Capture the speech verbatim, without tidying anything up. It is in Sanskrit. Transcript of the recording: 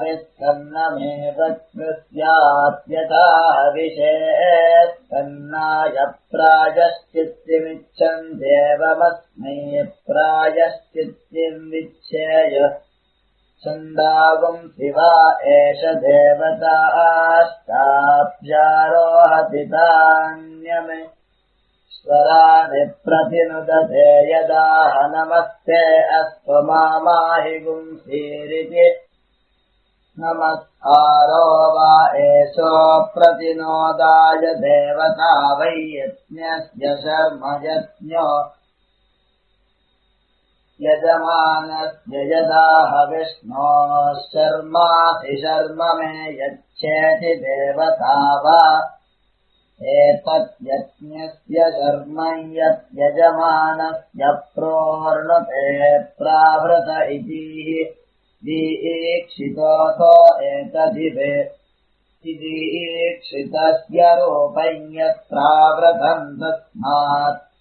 हविस्तन्नमेव कृत्यात्यथा हविषेस्तन्नाय प्रायश्चित्तिमिच्छन् देवमस्मै प्रायश्चित्तिम् विच्छेय छन्दागुंसि वा एष देवताश्चाप्यारोहति तान्यमे स्वरानि प्रतिनुदते यदाह नमस्ते अस्त्वमामाहि गुंसीरिति नमस्कारो वा एषो प्रतिनोदाय देवता वै यज्ञस्य शर्म यज्ञो यजमानस्य यदाह विष्णोः शर्मासि शर्म मे यच्छेति देवता वा एतत् यज्ञस्य शर्म यज्ञयजमानस्य प्रोर्णुते प्रावृत इति दीक्षितोऽथो एतदिवे दीक्षितस्य रूपं यत् प्रावृतं तस्मात्